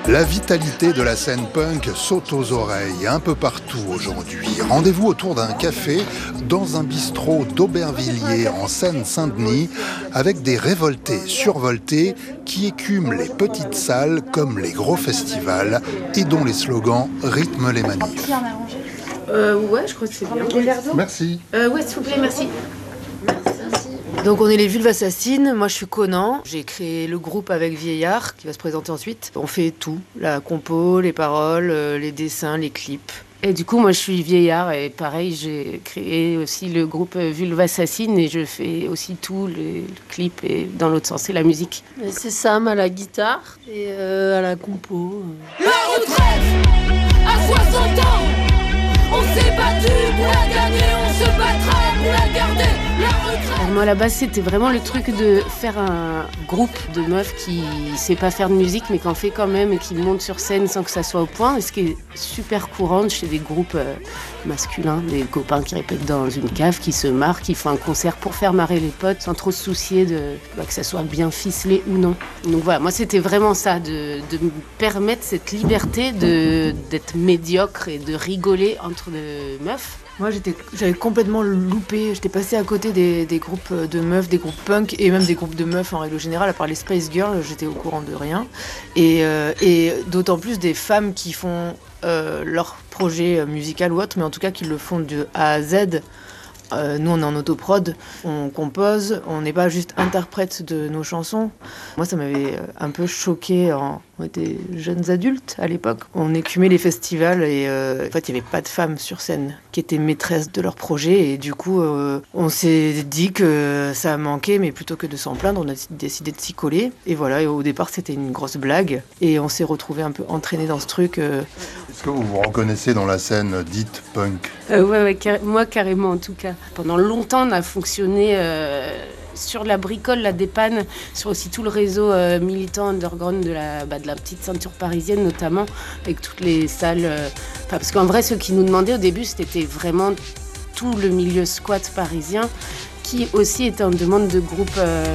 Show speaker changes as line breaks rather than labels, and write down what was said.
La vitalité de la scène punk saute aux oreilles un peu partout aujourd'hui. Rendez-vous autour d'un café dans un bistrot d'Aubervilliers en Seine-Saint-Denis avec des révoltés survoltés qui écument les petites salles comme les gros festivals et dont les slogans rythment les manifs.
Ouais, je crois que c'est bien.
Merci.
Ouais, s'il vous plaît, merci. Donc on est les Vulves Assassines, moi je suis Conan, j'ai créé le groupe avec Vieillard qui va se présenter ensuite. On fait tout, la compo, les paroles, les dessins, les clips. Et du coup moi je suis Vieillard et pareil j'ai créé aussi le groupe Vulves Assassines et je fais aussi tout, le clip et dans l'autre sens c'est la musique.
Et c'est Sam à la guitare et à la compo.
La retraite à 60 ans, on s'est battu pour la gagner, on se battra pour la garder.
Alors moi à la base c'était vraiment le truc de faire un groupe de meufs qui sait pas faire de musique mais qui en fait quand même et qui monte sur scène sans que ça soit au point. Et ce qui est super courant chez des groupes masculins, des copains qui répètent dans une cave, qui se marrent, qui font un concert pour faire marrer les potes sans trop se soucier de que ça soit bien ficelé ou non. Donc voilà, moi c'était vraiment ça, de me permettre cette liberté d'être médiocre et de rigoler entre les meufs.
Moi, j'avais complètement loupé. J'étais passée à côté des groupes de meufs, des groupes punk et même des groupes de meufs en règle générale. À part les Spice Girls, j'étais au courant de rien. Et d'autant plus des femmes qui font leur projet musical ou autre, mais en tout cas qui le font de A à Z. Nous, on est en autoprod, on compose, on n'est pas juste interprète de nos chansons. Moi, ça m'avait un peu choquée. On était jeunes adultes à l'époque. On écumait les festivals et en fait, il n'y avait pas de femmes sur scène qui étaient maîtresses de leur projet. Et du coup, on s'est dit que ça manquait, mais plutôt que de s'en plaindre, on a décidé de s'y coller. Et voilà, et au départ, c'était une grosse blague. Et on s'est retrouvés un peu entraînés dans ce truc.
Est-ce que vous vous reconnaissez dans la scène dite punk ?
Ouais, moi carrément en tout cas. Pendant longtemps, on a fonctionné sur la bricole, la dépanne, sur aussi tout le réseau militant underground de la petite ceinture parisienne notamment, avec toutes les salles. Parce qu'en vrai, ceux qui nous demandaient au début, c'était vraiment tout le milieu squat parisien, qui aussi était en demande de groupes